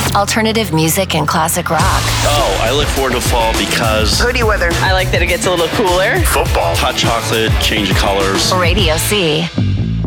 alternative music and classic rock. Oh, I look forward to fall because hoodie weather. I like that it gets a little cooler. Football. Hot chocolate, change of colors. Radio C.